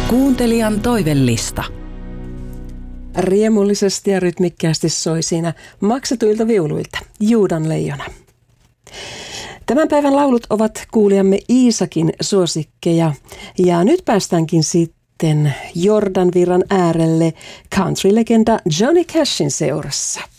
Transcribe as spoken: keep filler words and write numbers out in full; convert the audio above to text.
Kuuntelijan toivellista. Riemullisesti ja rytmikkäästi soi siinä maksetuilta viuluilta Juudan leijona. Tämän päivän laulut ovat kuulijamme Iisakin suosikkeja ja nyt päästäänkin sitten Jordanvirran äärelle country-legenda Johnny Cashin seurassa.